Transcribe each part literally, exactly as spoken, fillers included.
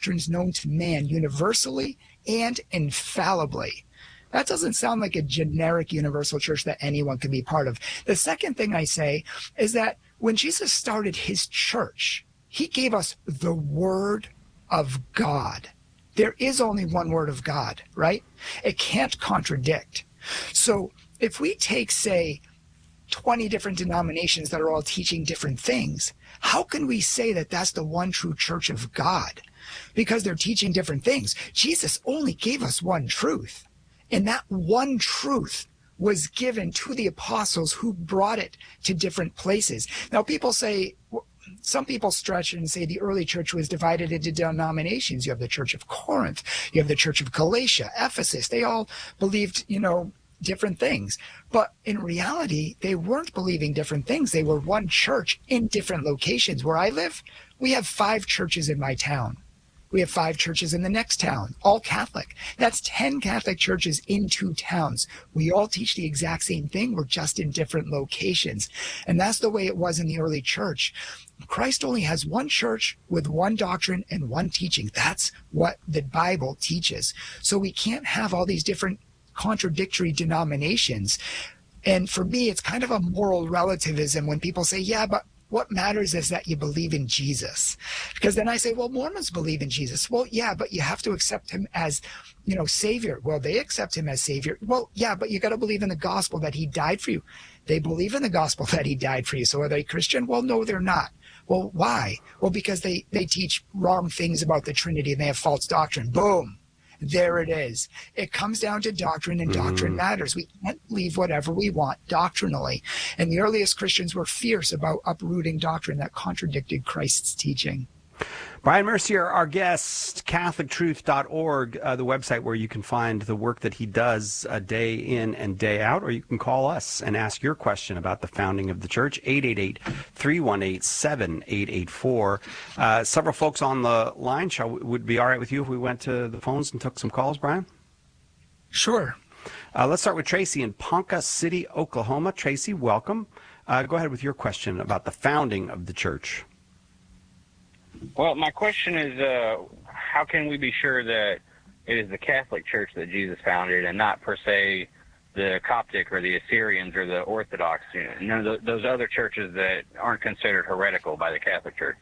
doctrines known to man universally and infallibly. That doesn't sound like a generic universal church that anyone can be part of. The second thing I say is that when Jesus started his church, he gave us the word of God. There is only one word of God, right? It can't contradict. So if we take, say, twenty different denominations that are all teaching different things, how can we say that that's the one true church of God? Because they're teaching different things. Jesus only gave us one truth. And that one truth was given to the apostles who brought it to different places. Now, people say, some people stretch and say the early church was divided into denominations. You have the Church of Corinth, you have the Church of Galatia, Ephesus. They all believed, you know, different things. But in reality, they weren't believing different things. They were one church in different locations. Where I live, we have five churches in my town. We have five churches in the next town, all Catholic. That's ten Catholic churches in two towns. We all teach the exact same thing. We're just in different locations. And that's the way it was in the early church. Christ only has one church with one doctrine and one teaching. That's what the Bible teaches. So we can't have all these different contradictory denominations. And for me, it's kind of a moral relativism when people say, yeah, but what matters is that you believe in Jesus. Because then I say, well, Mormons believe in Jesus. Well, yeah, but you have to accept him as, you know, Savior. Well, they accept him as Savior. Well, yeah, but you got to believe in the gospel that he died for you. They believe in the gospel that he died for you. So are they Christian? Well, no, they're not. Well, why? Well, because they, they teach wrong things about the Trinity and they have false doctrine. Boom. There it is. It comes down to doctrine, and doctrine mm. matters. We can't believe whatever we want doctrinally. And the earliest Christians were fierce about uprooting doctrine that contradicted Christ's teaching. Brian Mercier, our guest, Catholic Truth dot org, uh, the website where you can find the work that he does uh, day in and day out, or you can call us and ask your question about the founding of the church, eight eight eight, three one eight, seven eight eight four. Uh, several folks on the line. Shall we, would it be all right with you if we went to the phones and took some calls, Brian? Sure. Uh, let's start with Tracy in Ponca City, Oklahoma. Tracy, welcome. Uh, go ahead with your question about the founding of the church. Well, my question is, uh, how can we be sure that it is the Catholic Church that Jesus founded and not, per se, the Coptic or the Assyrians or the Orthodox, you know, none of those other churches that aren't considered heretical by the Catholic Church?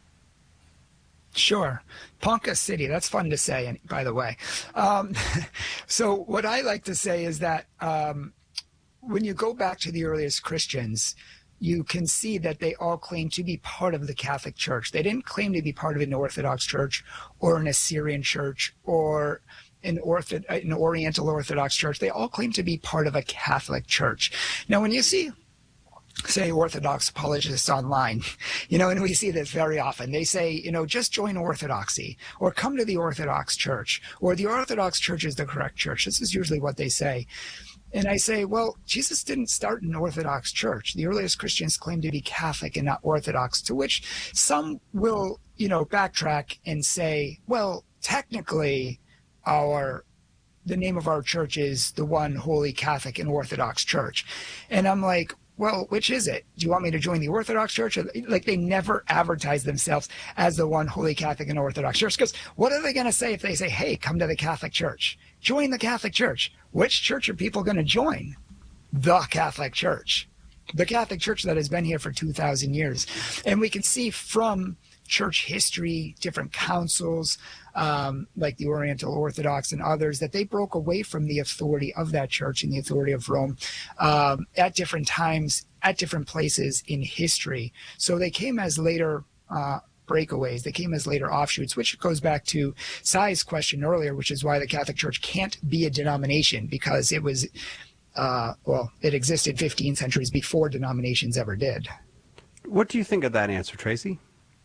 Sure. Ponca City, that's fun to say, by the way. Um, so what I like to say is that um, when you go back to the earliest Christians, you can see that they all claim to be part of the Catholic Church. They didn't claim to be part of an Orthodox Church or an Assyrian Church or an, Ortho, an Oriental Orthodox Church. They all claim to be part of a Catholic Church. Now, when you see, say, Orthodox apologists online, you know, and we see this very often, they say, you know, just join Orthodoxy or come to the Orthodox Church or the Orthodox Church is the correct church. This is usually what they say. And I say, well, Jesus didn't start an Orthodox church. The earliest Christians claim to be Catholic and not Orthodox, to which some will, you know, backtrack and say, well, technically, our the name of our church is the One Holy Catholic and Orthodox Church. And I'm like, well, which is it? Do you want me to join the Orthodox Church? Or, like, they never advertise themselves as the One Holy Catholic and Orthodox Church. Because what are they going to say if they say, hey, come to the Catholic Church? Join the Catholic Church. Which church are people going to join? The Catholic Church. The Catholic Church that has been here for two thousand years. And we can see from church history, different councils, um, like the Oriental Orthodox and others, that they broke away from the authority of that church and the authority of Rome um, at different times, at different places in history. So they came as later uh, breakaways. They came as later offshoots, which goes back to Sai's question earlier, which is why the Catholic Church can't be a denomination, because it was, uh, well, it existed fifteen centuries before denominations ever did. What do you think of that answer, Tracy?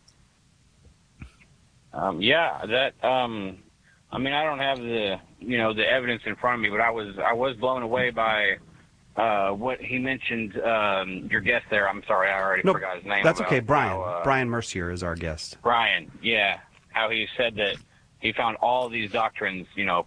Um, yeah, that, um, I mean, I don't have the, you know, the evidence in front of me, but I was, I was blown away by, uh, what he mentioned, um, your guest there. I'm sorry, I already no, forgot his name. That's okay. Brian, how, uh, Brian Mercier is our guest. Brian. Yeah. How he said that he found all these doctrines, you know,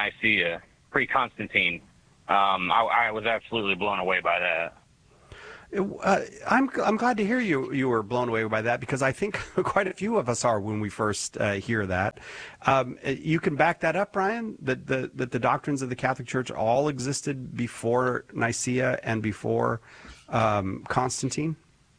pre-Nicaea, pre-Constantine. Um, I, I was absolutely blown away by that. Uh, I'm I'm glad to hear you you were blown away by that, because I think quite a few of us are when we first uh, hear that. Um, you can back that up, Brian, that the that the doctrines of the Catholic Church all existed before Nicaea and before um, Constantine?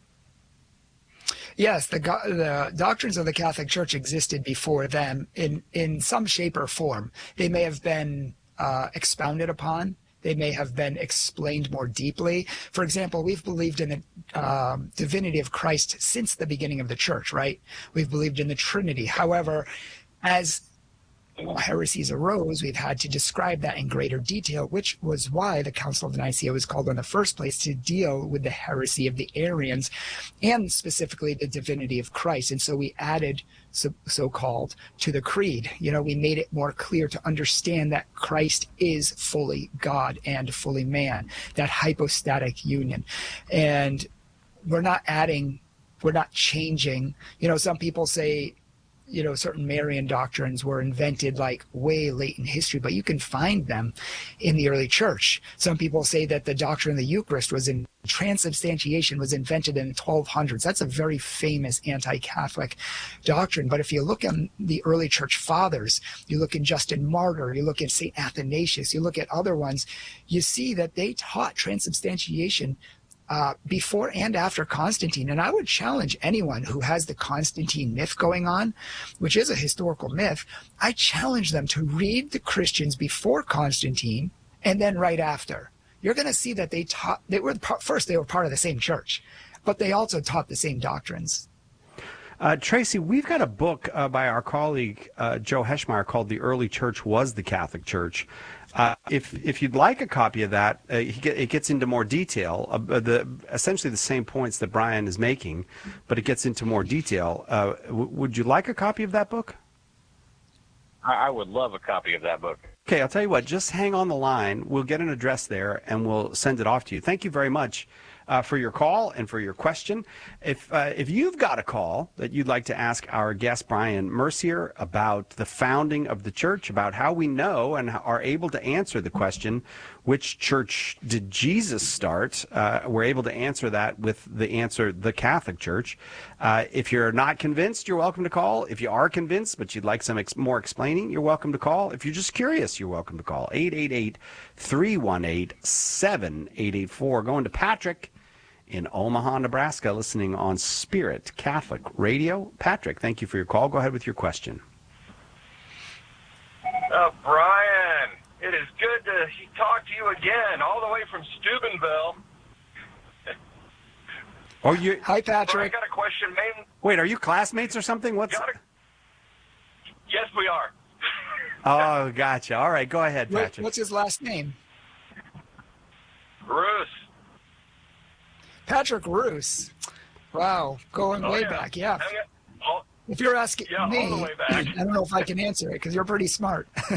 Yes, the, the doctrines of the Catholic Church existed before them in, in some shape or form. They may have been uh, expounded upon. They may have been explained more deeply. For example, we've believed in the um, divinity of Christ since the beginning of the church, right? We've believed in the Trinity. However, as heresies arose, we've had to describe that in greater detail, which was why the Council of Nicaea was called in the first place, to deal with the heresy of the Arians and specifically the divinity of Christ. And so we added so, so-called to the creed. You know, we made it more clear to understand that Christ is fully God and fully man, that hypostatic union. And we're not adding, we're not changing. You know, some people say, you know, certain Marian doctrines were invented like way late in history, but you can find them in the early church. Some people say that the doctrine of the Eucharist was in transubstantiation was invented in the twelve hundreds. That's a very famous anti-Catholic doctrine. But if you look at the early church fathers, you look in Justin Martyr, you look at Saint Athanasius, you look at other ones, you see that they taught transubstantiation Uh, before and after Constantine. And I would challenge anyone who has the Constantine myth going on, which is a historical myth. I challenge them to read the Christians before Constantine and then right after. You're going to see that they taught, they were first, they were part of the same church, but they also taught the same doctrines. Uh, Tracy, we've got a book uh, by our colleague uh, Joe Heschmeyer called "The Early Church Was the Catholic Church." Uh, if if you'd like a copy of that, uh, he get, it gets into more detail, uh, the essentially the same points that Brian is making, but it gets into more detail. Uh, w- would you like a copy of that book? I, I would love a copy of that book. Okay, I'll tell you what. Just hang on the line. We'll get an address there, and we'll send it off to you. Thank you very much uh, for your call and for your question. If uh, if you've got a call that you'd like to ask our guest Brian Mercier about the founding of the church, about how we know and are able to answer the question, which church did Jesus start? Uh, we're able to answer that with the answer, the Catholic Church. Uh, if you're not convinced, you're welcome to call. If you are convinced, but you'd like some ex- more explaining, you're welcome to call. If you're just curious, you're welcome to call. eight eight eight, three one eight, seven eight eight four. Going to Patrick in Omaha, Nebraska, listening on Spirit Catholic Radio. Patrick, thank you for your call. Go ahead with your question. Uh, Brian, it is good to talk to you again, all the way from Steubenville. Oh, you? Hi, Patrick. Brian, I got a question. Main, Wait, are you classmates or something? What's? got a, yes, we are. Oh, gotcha. All right, go ahead, Patrick. What's his last name? Bruce. Patrick Roos. Wow, going Oh, way yeah. back, yeah. Hang it. All, If you're asking Yeah, all me, the way back. I don't know if I can answer it because you're pretty smart. Go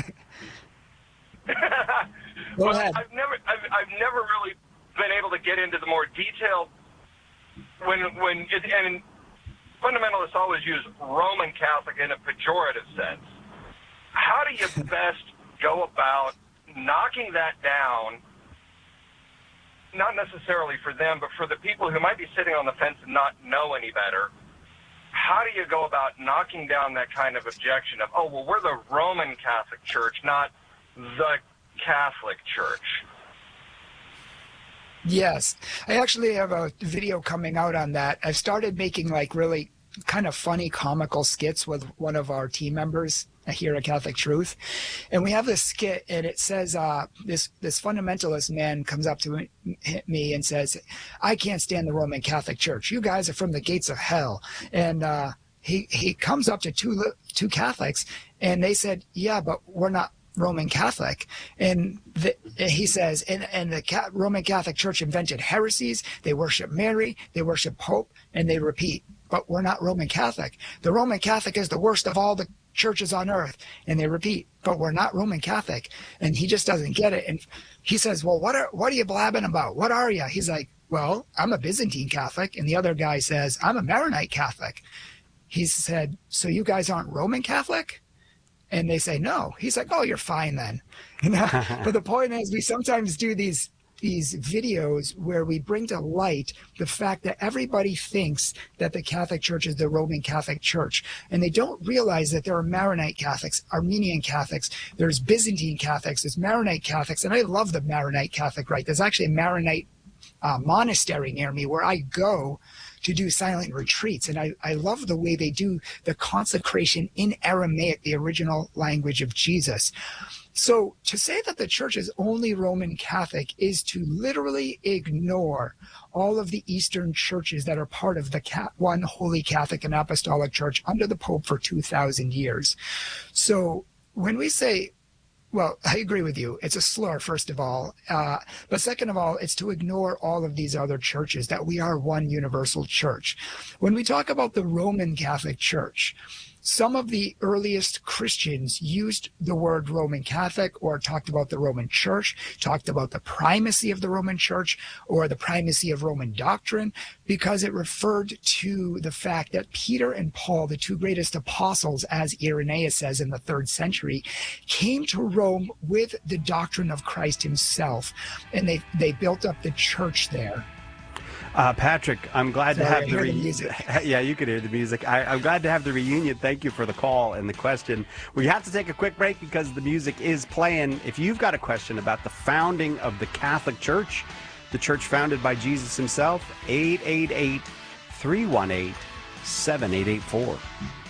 well, ahead. I've never, I've, I've never really been able to get into the more detailed. When, when, it, and fundamentalists always use Roman Catholic in a pejorative sense. How do you best go about knocking that down? Not necessarily for them, but for the people who might be sitting on the fence and not know any better. How do you go about knocking down that kind of objection of, oh, well, we're the Roman Catholic Church, not the Catholic Church? Yes. I actually have a video coming out on that. I've started making like really kind of funny comical skits with one of our team members here at Catholic Truth. And we have this skit and it says, uh, this, this fundamentalist man comes up to me and says, I can't stand the Roman Catholic Church. You guys are from the gates of hell. And, uh, he, he comes up to two, two Catholics and they said, yeah, but we're not Roman Catholic. And the, he says, and, and the Ca- Roman Catholic Church invented heresies. They worship Mary, they worship Pope, and they repeat, but we're not Roman Catholic. The Roman Catholic is the worst of all the churches on earth. And they repeat, but we're not Roman Catholic. And he just doesn't get it. And he says, well, what are, what are you blabbing about? What are you? He's like, well, I'm a Byzantine Catholic. And the other guy says, I'm a Maronite Catholic. He said, so you guys aren't Roman Catholic? And they say, no. He's like, oh, you're fine then. But the point is, we sometimes do these these videos where we bring to light the fact that everybody thinks that the Catholic Church is the Roman Catholic Church, and they don't realize that there are Maronite Catholics, Armenian Catholics, there's Byzantine Catholics, there's Maronite Catholics, and I love the Maronite Catholic rite. There's actually a Maronite uh, monastery near me where I go to do silent retreats, and I, I love the way they do the consecration in Aramaic, the original language of Jesus. So to say that the church is only Roman Catholic is to literally ignore all of the Eastern churches that are part of the one Holy Catholic and Apostolic Church under the Pope for two thousand years. So when we say, well, I agree with you, it's a slur, first of all. Uh, but second of all, it's to ignore all of these other churches, that we are one universal church. When we talk about the Roman Catholic Church, some of the earliest Christians used the word Roman Catholic, or talked about the Roman Church, talked about the primacy of the Roman Church or the primacy of Roman doctrine, because it referred to the fact that Peter and Paul, the two greatest apostles, as Irenaeus says in the third century, came to Rome with the doctrine of Christ himself, and they, they built up the church there. Uh, Patrick, I'm glad Sorry, to have I the, hear re- the music. Yeah, you could hear the music. I, I'm glad to have the reunion. Thank you for the call and the question. We have to take a quick break because the music is playing. If you've got a question about the founding of the Catholic Church, the church founded by Jesus himself, eight eight eight, three one eight, seven eight eight four.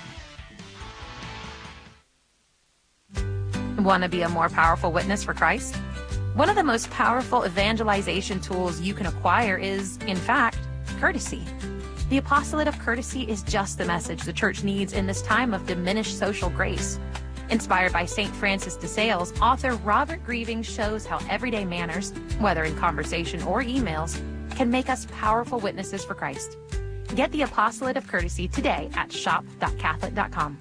Want to be a more powerful witness for Christ? One of the most powerful evangelization tools you can acquire is, in fact, courtesy. The apostolate of courtesy is just the message the church needs in this time of diminished social grace. Inspired by Saint Francis de Sales, author Robert Grieving shows how everyday manners, whether in conversation or emails, can make us powerful witnesses for Christ. Get the apostolate of courtesy today at shop dot catholic dot com.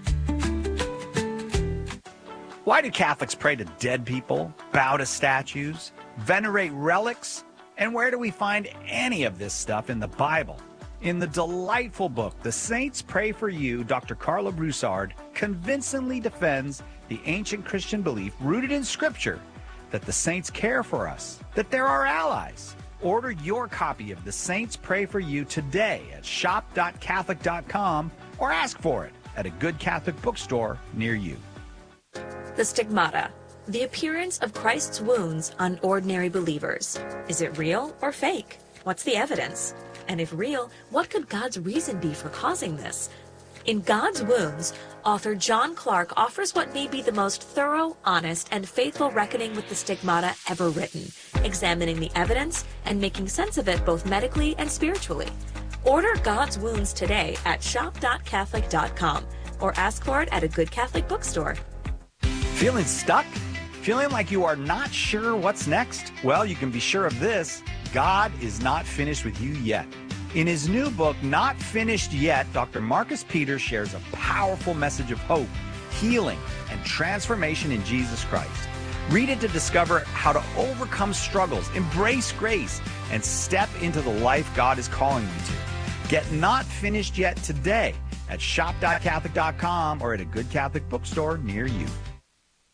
Why do Catholics pray to dead people, bow to statues, venerate relics? And where do we find any of this stuff in the Bible? In the delightful book, The Saints Pray for You, Doctor Carla Broussard convincingly defends the ancient Christian belief rooted in Scripture that the saints care for us, that they're our allies. Order your copy of The Saints Pray for You today at shop dot catholic dot com or ask for it at a good Catholic bookstore near you. The stigmata, the appearance of Christ's wounds on ordinary believers. Is it real or fake? What's the evidence? And if real, what could God's reason be for causing this? In God's Wounds, author John Clark offers what may be the most thorough, honest, and faithful reckoning with the stigmata ever written, examining the evidence and making sense of it both medically and spiritually. Order God's Wounds today at shop dot catholic dot com or ask for it at a good Catholic bookstore. Feeling stuck? Feeling like you are not sure what's next? Well, you can be sure of this. God is not finished with you yet. In his new book, Not Finished Yet, Doctor Marcus Peters shares a powerful message of hope, healing, and transformation in Jesus Christ. Read it to discover how to overcome struggles, embrace grace, and step into the life God is calling you to. Get Not Finished Yet today at shop dot catholic dot com or at a good Catholic bookstore near you.